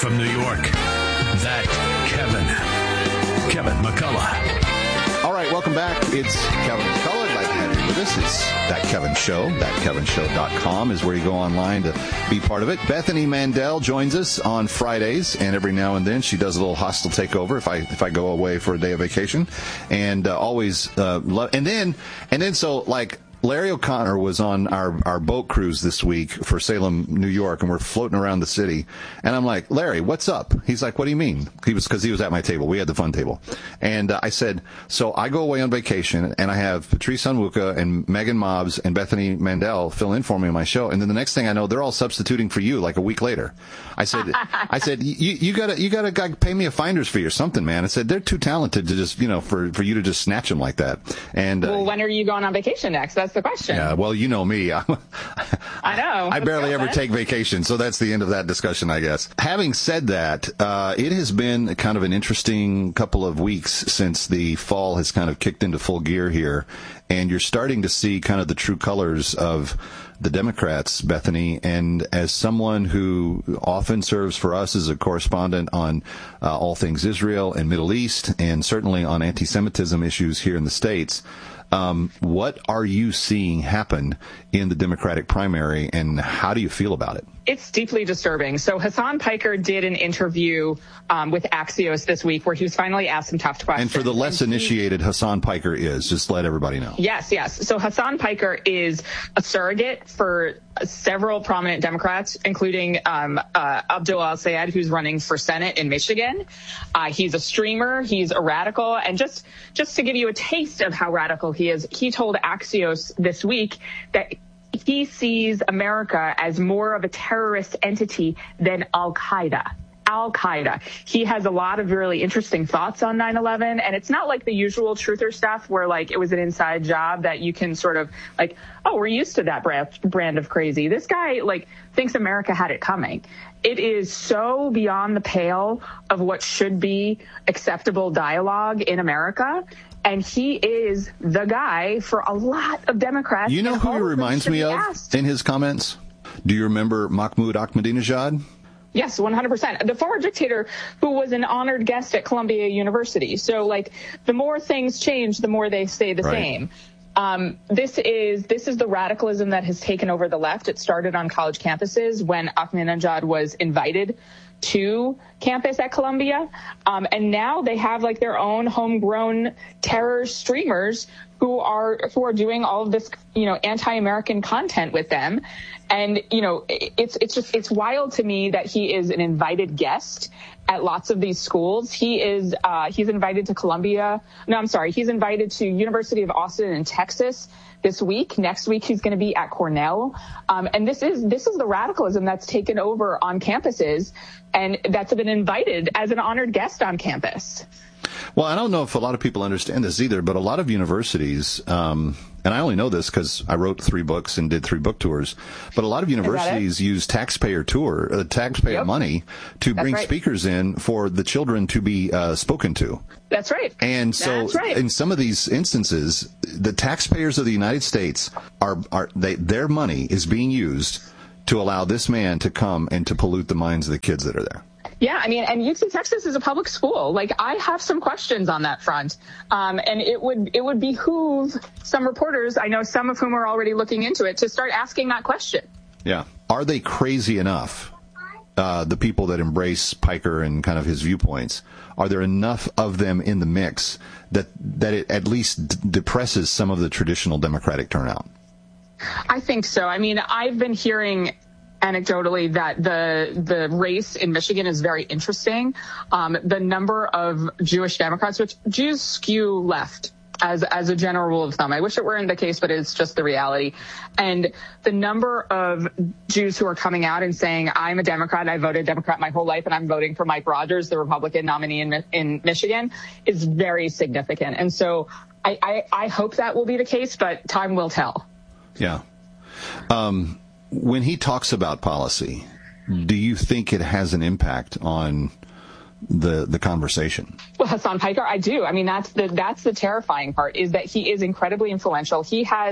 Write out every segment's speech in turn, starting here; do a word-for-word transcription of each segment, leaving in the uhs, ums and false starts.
From New York, that Kevin. Kevin McCullough. All right, welcome back. It's Kevin McCullough. I'd like to have you with us. It's That Kevin Show. that kevin show dot com is where you go online to be part of it. Bethany Mandel joins us on Fridays, and every now and then she does a little hostile takeover if I if I go away for a day of vacation. And uh, always uh, love. And then and then so like. Larry O'Connor was on our, our boat cruise this week for Salem, New York, and we're floating around the city. And I'm like, Larry, what's up? He's like, what do you mean? He was, because he was at my table. We had the fun table. And uh, I said, so I go away on vacation, and I have Patrice Onwuka and Megan Mobbs and Bethany Mandel fill in for me on my show. And then the next thing I know, they're all substituting for you like a week later. I said, I said, you, you gotta, you gotta pay me a finder's fee or something, man. I said, they're too talented to just, you know, for, for you to just snatch them like that. And well, uh, when are you going on vacation next? That's the question. Yeah, well, you know me. I know. I barely ever take vacation, so that's the end of that discussion, I guess. Having said that, uh, it has been kind of an interesting couple of weeks since the fall has kind of kicked into full gear here, and you're starting to see kind of the true colors of the Democrats, Bethany, and as someone who often serves for us as a correspondent on uh, all things Israel and Middle East, and certainly on anti-Semitism issues here in the States, Um, what are you seeing happen in the Democratic primary, and how do you feel about it? It's deeply disturbing. So Hassan Piker did an interview um, with Axios this week where he was finally asked some tough questions. And for the less and initiated, he, Hassan Piker is, just let everybody know. Yes, yes. So Hassan Piker is a surrogate for several prominent Democrats, including um, uh, Abdul Al-Sayed, who's running for Senate in Michigan. Uh, he's a streamer. He's a radical. And just, just to give you a taste of how radical he is, he told Axios this week that he sees America as more of a terrorist entity than Al-Qaeda. Al-Qaeda. He has a lot of really interesting thoughts on nine eleven, and it's not like the usual truther stuff where like it was an inside job that you can sort of like, oh, we're used to that brand of crazy. This guy like thinks America had it coming. It is so beyond the pale of what should be acceptable dialogue in America. And he is the guy for a lot of Democrats. You know who he reminds me of asked. in his comments? Do you remember Mahmoud Ahmadinejad? Yes, one hundred percent. The former dictator who was an honored guest at Columbia University. So, like, the more things change, the more they stay the right. same. Um, this is this is the radicalism that has taken over the left. It started on college campuses when Ahmadinejad was invited to campus at Columbia. Um, and now they have like their own homegrown terror streamers who are who are doing all of this, you know, anti-American content with them. And, you know, it's it's just it's wild to me that he is an invited guest at lots of these schools. He is uh, he's invited to Columbia. No, I'm sorry. He's invited to University of Austin in Texas this week. Next week, he's going to be at Cornell. Um, and this is this is the radicalism that's taken over on campuses and that's been invited as an honored guest on campus. Well, I don't know if a lot of people understand this either, but a lot of universities, um, and I only know this because I wrote three books and did three book tours, but a lot of universities use taxpayer tour, uh, taxpayer yep. money to That's bring right. speakers in for the children to be uh, spoken to. That's right. And so right. in some of these instances, the taxpayers of the United States, are, are they, their money is being used to allow this man to come and to pollute the minds of the kids that are there. Yeah, I mean, and U T Texas is a public school. Like, I have some questions on that front, um, and it would it would behoove some reporters, I know some of whom are already looking into it, to start asking that question. Yeah. Are they crazy enough, uh, the people that embrace Piker and kind of his viewpoints? Are there enough of them in the mix that, that it at least d- depresses some of the traditional Democratic turnout? I think so. I mean, I've been hearing anecdotally that the the race in Michigan is very interesting. Um, the number of Jewish Democrats, which Jews skew left as as a general rule of thumb. I wish it weren't the case, but it's just the reality. And the number of Jews who are coming out and saying, I'm a Democrat, I voted Democrat my whole life, and I'm voting for Mike Rogers, the Republican nominee in, in Michigan, is very significant. And so I, I, I hope that will be the case, but time will tell. Yeah. Um, when he talks about policy, do you think it has an impact on the the conversation? Well, Hassan Piker, I do. I mean, that's the that's the terrifying part, is that he is incredibly influential. He has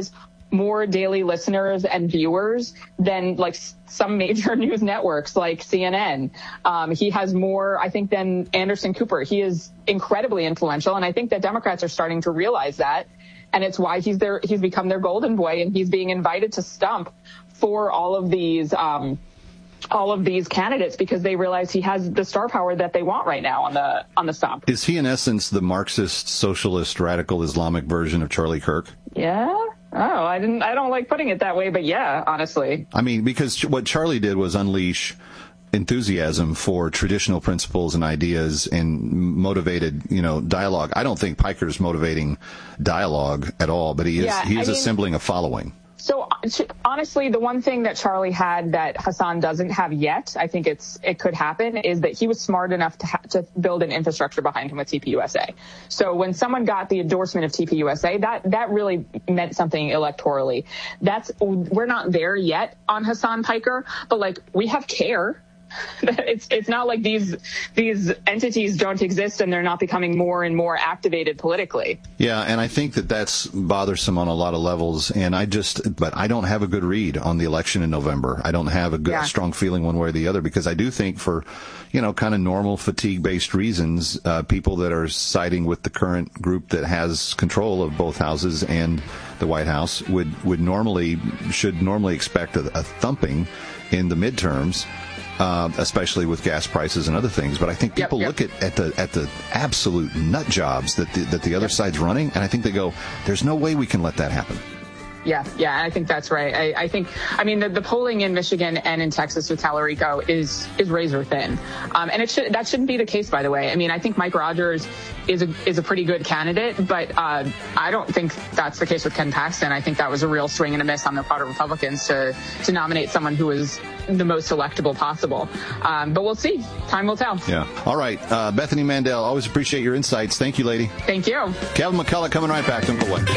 more daily listeners and viewers than like some major news networks like C N N. Um, he has more, I think, than Anderson Cooper. He is incredibly influential, and I think that Democrats are starting to realize that, and it's why he's their he's become their golden boy, and he's being invited to stump for all of these um, all of these candidates because they realize he has the star power that they want right now on the on the stump. Is he in essence the Marxist, socialist, radical Islamic version of Charlie Kirk? Yeah. Oh, I didn't. I don't like putting it that way, but yeah, honestly. I mean, because what Charlie did was unleash enthusiasm for traditional principles and ideas and motivated, you know, dialogue. I don't think Piker's motivating dialogue at all, but he is Yeah, he is I mean, assembling a following. So honestly, the one thing that Charlie had that Hassan doesn't have yet, I think it's it could happen, is that he was smart enough to ha- to build an infrastructure behind him with T P U S A. So when someone got the endorsement of T P U S A, that that really meant something electorally. That's we're not there yet on Hassan Piker, but like we have CARE. It's it's not like these these entities don't exist and they're not becoming more and more activated politically. Yeah, and I think that that's bothersome on a lot of levels. And I just, but I don't have a good read on the election in November. I don't have a good, Yeah. strong feeling one way or the other because I do think for, you know, kind of normal fatigue-based reasons, uh, people that are siding with the current group that has control of both houses and the White House would would normally should normally expect a, a thumping in the midterms. Uh, especially with gas prices and other things, but I think people yep, yep. look at, at the at the absolute nut jobs that the, that the other yep. side's running, and I think they go, "There's no way we can let that happen." Yeah, yeah, I think that's right. I, I think, I mean, the, the polling in Michigan and in Texas with Tallarico is is razor thin, um, and it should that shouldn't be the case, by the way. I mean, I think Mike Rogers is a is a pretty good candidate, but uh, I don't think that's the case with Ken Paxton. I think that was a real swing and a miss on the part of Republicans to to nominate someone who is the most electable possible. Um, but we'll see. Time will tell. Yeah. All right, uh, Bethany Mandel. Always appreciate your insights. Thank you, lady. Thank you. Kevin McCullough coming right back. Don't go away.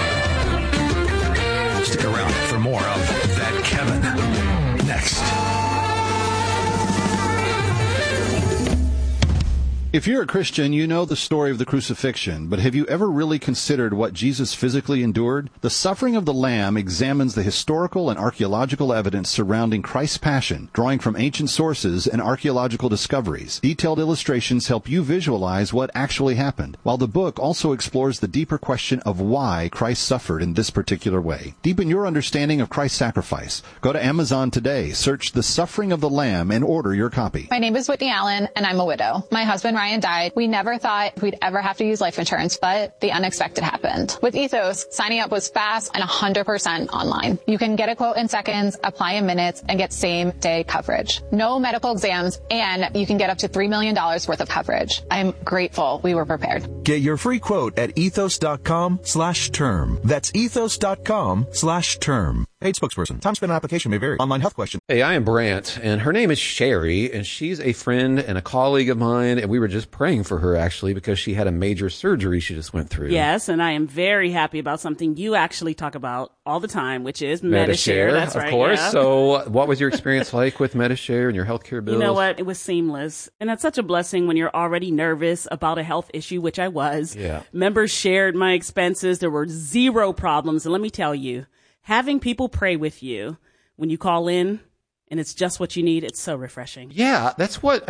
Stick around for more of That Kevin next. If you're a Christian, you know the story of the crucifixion, but have you ever really considered what Jesus physically endured? The Suffering of the Lamb examines the historical and archaeological evidence surrounding Christ's passion, drawing from ancient sources and archaeological discoveries. Detailed illustrations help you visualize what actually happened, while the book also explores the deeper question of why Christ suffered in this particular way. Deepen your understanding of Christ's sacrifice. Go to Amazon today, search The Suffering of the Lamb, and order your copy. My name is Whitney Allen, and I'm a widow. My husband, Ryan, died. We never thought we'd ever have to use life insurance, but the unexpected happened. With Ethos, signing up was fast and one hundred percent online. You can get a quote in seconds, apply in minutes, and get same-day coverage. No medical exams, and you can get up to three million dollars worth of coverage. I'm grateful we were prepared. Get your free quote at ethos.com slash term. That's ethos.com slash term. Paid spokesperson. Time spent on application may vary. Online health question. Hey, I am Brant, and her name is Sherry, and she's a friend and a colleague of mine, and we were just praying for her, actually, because she had a major surgery she just went through. Yes, and I am very happy about something you actually talk about all the time, which is Medi-Share. Medi-Share, That's of right, course. yeah. So what was your experience like with Medi-Share and your healthcare bills? You know what? It was seamless. And that's such a blessing when you're already nervous about a health issue, which I was. Yeah. Members shared my expenses. There were zero problems. And let me tell you, having people pray with you when you call in and it's just what you need, it's so refreshing. Yeah, that's what